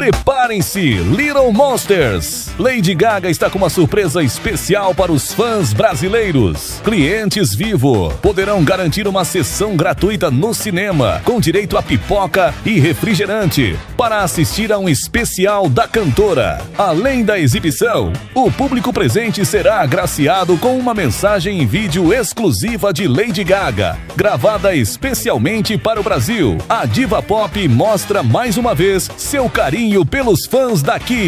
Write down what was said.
Preparem-se, Little Monsters! Lady Gaga está com uma surpresa especial para os fãs brasileiros. Clientes Vivo poderão garantir uma sessão gratuita no cinema, com direito a pipoca e refrigerante, para assistir a um especial da cantora. Além da exibição, o público presente será agraciado com uma mensagem em vídeo exclusiva de Lady Gaga, gravada especialmente para o Brasil. A diva pop mostra mais uma vez seu carinho pelos fãs daqui.